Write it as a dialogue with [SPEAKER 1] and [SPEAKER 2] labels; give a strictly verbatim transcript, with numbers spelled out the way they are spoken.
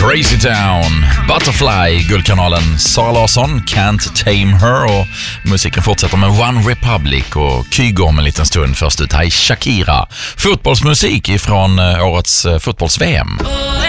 [SPEAKER 1] Crazy Town, Butterfly, Guldkanalen, Sara Larsson, Can't Tame Her, och musiken fortsätter med One Republic och Kygo om en liten stund. Först ut här i Shakira, fotbollsmusik ifrån årets fotbolls-V M.